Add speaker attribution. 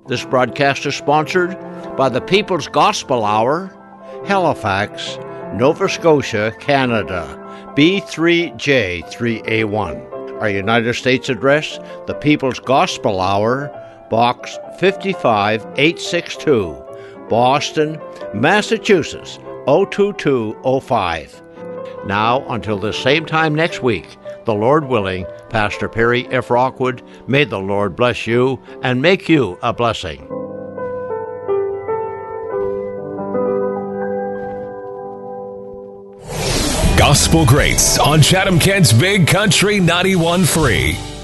Speaker 1: This broadcast is sponsored by the People's Gospel Hour, Halifax, Nova Scotia, Canada, B3J3A1. Our United States address, the People's Gospel Hour, Box 55862, Boston, Massachusetts, 02205. Now, until the same time next week, the Lord willing, Pastor Perry F. Rockwood, may the Lord bless you and make you a blessing.
Speaker 2: Gospel Greats on Chatham-Kent's Big Country 91.3.